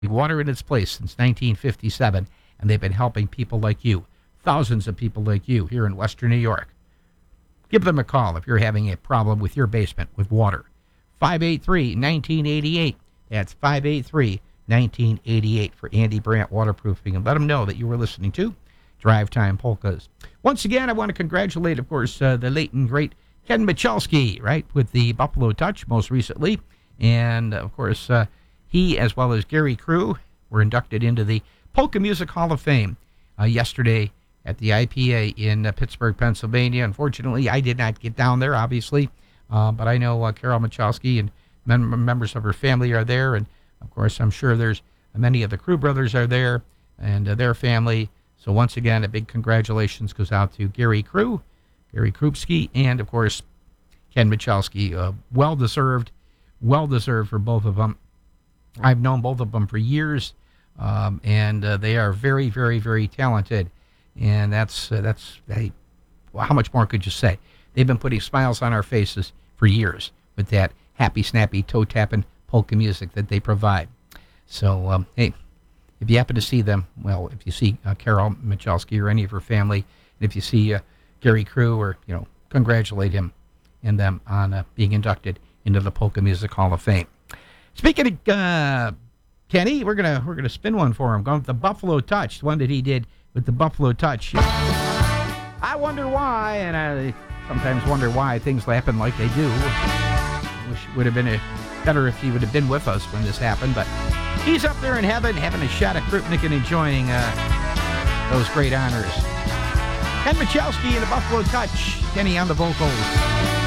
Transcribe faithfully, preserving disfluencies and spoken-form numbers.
water in its place since nineteen fifty-seven, and they've been helping people like you, thousands of people like you here in Western New York. Give them a call if you're having a problem with your basement with water. five eight three, one nine eight eight. That's five eight three, one nine eight eight for Andy Brandt Waterproofing, and let them know that you were listening to Drive Time Polkas. Once again, I want to congratulate, of course, uh, the late and great Ken Michalski, right, with the Buffalo Touch most recently. And, of course, uh, he, as well as Gary Crew, were inducted into the Polka Music Hall of Fame uh, yesterday at the I P A in uh, Pittsburgh, Pennsylvania. Unfortunately, I did not get down there, obviously, uh, but I know uh, Carol Michalski and mem- members of her family are there. And, of course, I'm sure there's uh, many of the Crew brothers are there and uh, their family. So, once again, a big congratulations goes out to Gary Crew, Gary Krupski, and, of course, Ken Michalski. Uh, well-deserved, well-deserved for both of them. I've known both of them for years, um, and uh, they are very, very, very talented. And that's, uh, that's hey, well, how much more could you say? They've been putting smiles on our faces for years with that happy, snappy, toe-tapping polka music that they provide. So, um, hey, if you happen to see them, well, if you see uh, Carol Michalski or any of her family, and if you see uh, Gary Crew, or, you know, congratulate him and them on uh, being inducted into the Polka Music Hall of Fame. Speaking of uh, Kenny, we're gonna we're gonna spin one for him. Going with the Buffalo Touch, the one that he did with the Buffalo Touch. I wonder why, and I sometimes wonder why things happen like they do. Wish it would have been a, better if he would have been with us when this happened, but he's up there in heaven having a shot at Krupnik and enjoying uh, those great honors. Ken Michalski and the Buffalo Touch. Kenny on the vocals.